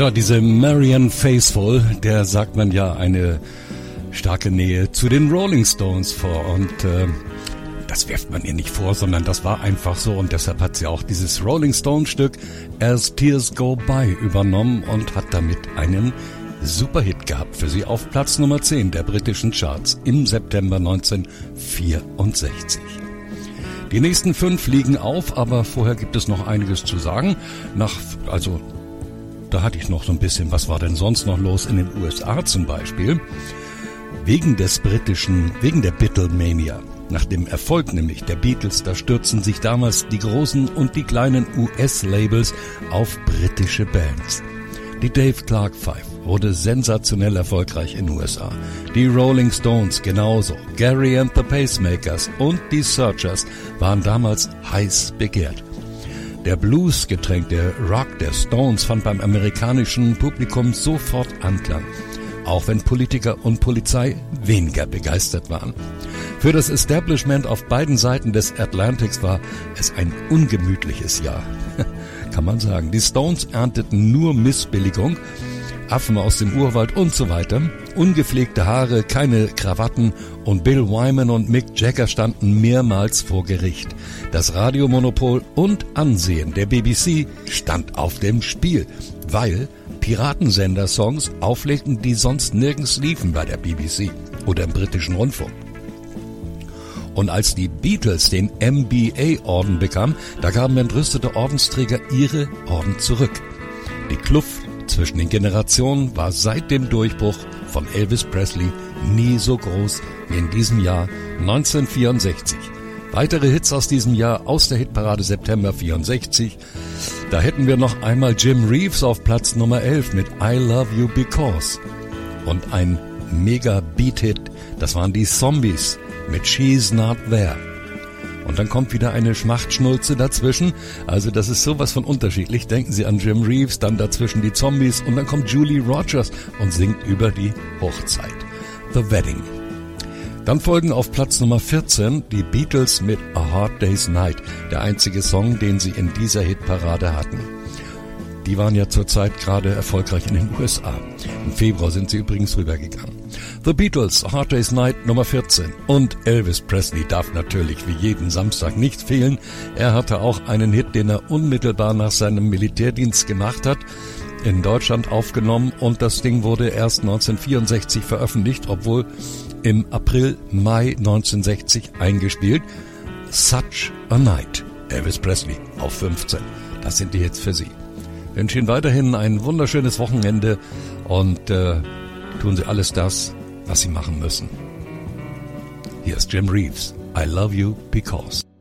Ja, diese Marianne Faithfull, der sagt man ja eine starke Nähe zu den Rolling Stones vor und das wirft man ihr nicht vor, sondern das war einfach so und deshalb hat sie auch dieses Rolling Stone Stück As Tears Go By übernommen und hat damit einen Superhit gehabt für sie auf Platz Nummer 10 der britischen Charts im September 1964. Die nächsten 5 liegen auf, aber vorher gibt es noch einiges zu sagen. Da hatte ich noch so ein bisschen, was war denn sonst noch los in den USA zum Beispiel? Wegen der Beatlemania. Nach dem Erfolg nämlich der Beatles, da stürzten sich damals die großen und die kleinen US-Labels auf britische Bands. Die Dave Clark Five wurde sensationell erfolgreich in den USA. Die Rolling Stones genauso. Gary and the Pacemakers und die Searchers waren damals heiß begehrt. Der Blues-getränkte Rock der Stones fand beim amerikanischen Publikum sofort Anklang, auch wenn Politiker und Polizei weniger begeistert waren. Für das Establishment auf beiden Seiten des Atlantiks war es ein ungemütliches Jahr, kann man sagen. Die Stones ernteten nur Missbilligung, Affen aus dem Urwald und so weiter, ungepflegte Haare, keine Krawatten und Bill Wyman und Mick Jagger standen mehrmals vor Gericht. Das Radiomonopol und Ansehen der BBC stand auf dem Spiel, weil Piratensender-Songs auflegten, die sonst nirgends liefen bei der BBC oder im britischen Rundfunk. Und als die Beatles den MBA-Orden bekamen, da gaben entrüstete Ordensträger ihre Orden zurück. Die Kluft zwischen den Generationen war seit dem Durchbruch von Elvis Presley nie so groß wie in diesem Jahr 1964. Weitere Hits aus diesem Jahr aus der Hitparade September 64. Da hätten wir noch einmal Jim Reeves auf Platz Nummer 11 mit I Love You Because. Und ein Mega-Beat-Hit, das waren die Zombies mit She's Not There. Und dann kommt wieder eine Schmachtschnulze dazwischen. Also das ist sowas von unterschiedlich. Denken Sie an Jim Reeves, dann dazwischen die Zombies und dann kommt Julie Rogers und singt über die Hochzeit. The Wedding. Dann folgen auf Platz Nummer 14 die Beatles mit A Hard Day's Night. Der einzige Song, den sie in dieser Hitparade hatten. Die waren ja zurzeit gerade erfolgreich in den USA. Im Februar sind sie übrigens rübergegangen. The Beatles, A Hard Day's Night, Nummer 14. Und Elvis Presley darf natürlich wie jeden Samstag nicht fehlen. Er hatte auch einen Hit, den er unmittelbar nach seinem Militärdienst gemacht hat, in Deutschland aufgenommen. Und das Ding wurde erst 1964 veröffentlicht, obwohl im Mai 1960 eingespielt. Such a Night. Elvis Presley auf 15. Das sind die Hits für Sie. Ich wünsche Ihnen weiterhin ein wunderschönes Wochenende und tun Sie alles das, was Sie machen müssen. Hier ist Jim Reeves. I Love You Because.